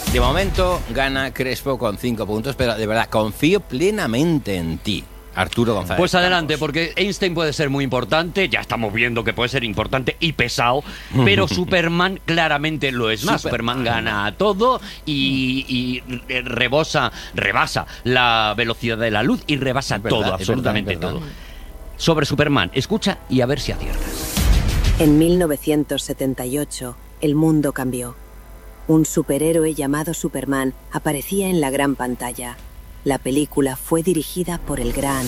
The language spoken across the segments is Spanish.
De momento gana Crespo con 5 puntos, pero de verdad confío plenamente en ti, Arturo González. Pues adelante, porque Einstein puede ser muy importante, ya estamos viendo que puede ser importante y pesado, pero Superman claramente lo es más. Superman gana a todo y rebasa la velocidad de la luz y rebasa Es verdad, todo, es absolutamente verdad, es verdad. todo. Sobre Superman, escucha y a ver si aciertas. En 1978, el mundo cambió. Un superhéroe llamado Superman aparecía en la gran pantalla. La película fue dirigida por el gran...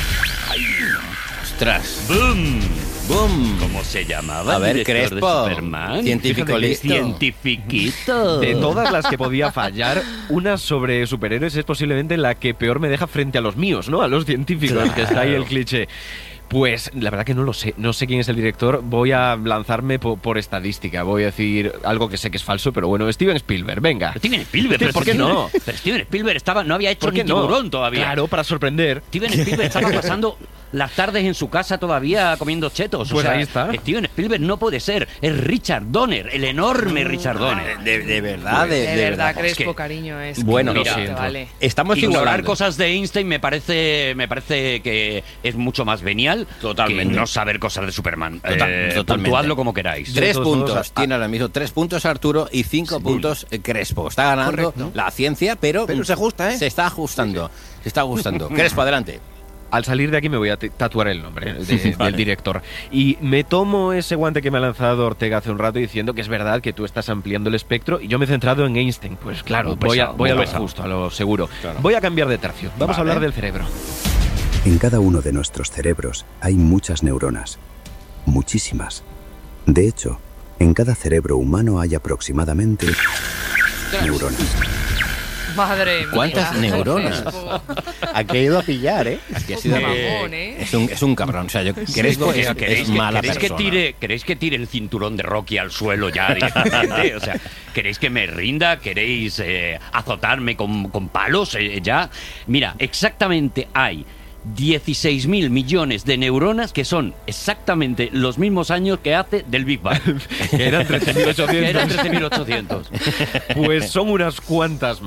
¡Ostras! ¡Boom! ¡Boom! ¿Cómo se llamaba? A ver, el director Crespo, de Superman? científico Fíjate que listo. Cientifiquito. De todas las que podía fallar, una sobre superhéroes es posiblemente la que peor me deja frente a los míos, ¿no? A los científicos, Claro. que está ahí el cliché. Pues la verdad que no lo sé, no sé quién es el director, voy a lanzarme por estadística, voy a decir algo que sé que es falso, pero bueno, Steven Spielberg, venga. Steven Spielberg, pero ¿Por qué Steven- no? Pero Steven Spielberg no había hecho ¿Por ni qué no? Tiburón todavía. Claro, para sorprender. Steven Spielberg estaba pasando las tardes en su casa todavía comiendo chetos. Pues ahí está. Steven Spielberg no puede ser. Es Richard Donner, el enorme Richard Donner. De verdad, De verdad, Es Crespo, que cariño, es Bueno, que lo no te siento. vale. estamos Ignorar igualando. cosas de Einstein me parece que es mucho más venial Totalmente. que no saber cosas de Superman. Totalmente. Puntuadlo como queráis. 3 De todos puntos, modos, tiene ahora mismo 3 puntos Arturo y 5 puntos Crespo. Está ganando Correcto. la ciencia, pero Se ajusta, ¿eh? se está ajustando. Se está ajustando. Crespo, adelante. Al salir de aquí me voy a tatuar el nombre del director. Y me tomo ese guante que me ha lanzado Ortega hace un rato diciendo que es verdad que tú estás ampliando el espectro y yo me he centrado en Einstein. Pues claro, Muy pesado, voy a muy lo pesado. justo, a lo seguro. Voy a cambiar de tercio. Vamos a Vale. hablar del cerebro. En cada uno de nuestros cerebros hay muchas neuronas. Muchísimas. De hecho, en cada cerebro humano hay aproximadamente neuronas. Madre mía. ¿Cuántas neuronas? Crespo. Aquí ha ido a pillar, ¿eh? Aquí ha sido Mamón, ¿eh? es un cabrón. O sea, yo Crespo es mala persona. ¿Queréis que tire el cinturón de Rocky al suelo ya directamente? O sea, ¿queréis que me rinda? ¿Queréis azotarme con palos ya? Mira, exactamente hay 16.000 millones de neuronas que son exactamente los mismos años que hace del Big Bang. Que eran 13.800. Que eran 13.800. Pues son unas cuantas más.